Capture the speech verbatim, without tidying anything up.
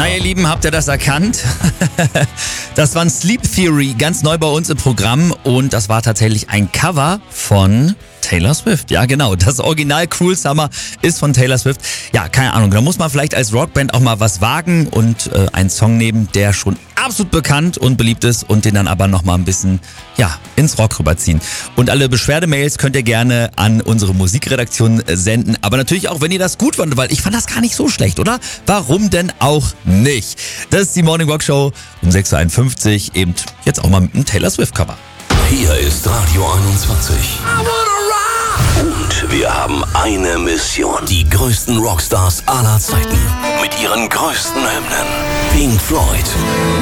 ihr Lieben, habt ihr das erkannt? Das waren Sleep Theory, ganz neu bei uns im Programm und das war tatsächlich ein Cover von Taylor Swift. Ja, genau. Das Original Cruel Summer ist von Taylor Swift. Ja, keine Ahnung. Da muss man vielleicht als Rockband auch mal was wagen und äh, einen Song nehmen, der schon absolut bekannt und beliebt ist und den dann aber nochmal ein bisschen, ja, ins Rock rüberziehen. Und alle Beschwerdemails könnt ihr gerne an unsere Musikredaktion senden. Aber natürlich auch, wenn ihr das gut fandet, weil ich fand das gar nicht so schlecht, oder? Warum denn auch nicht? Das ist die Morning Rock Show um sechs Uhr einundfünfzig. Eben jetzt auch mal mit einem Taylor Swift Cover. Hier ist Radio einundzwanzig. Und wir haben eine Mission. Die größten Rockstars aller Zeiten. Mit ihren größten Hymnen. Pink Floyd.